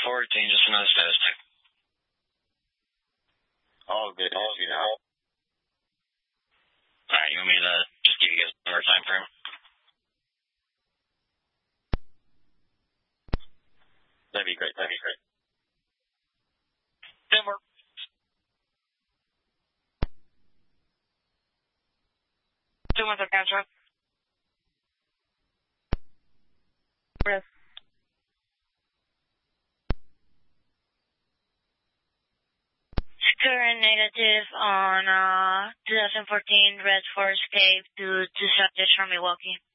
14, just another status check. All good. You know. Alright, you want me to just give you guys one more time frame? That'd be great. Denver. Doing with the counter. Yes. Current negative on 2014 Red Forest Cave to subjects from Milwaukee.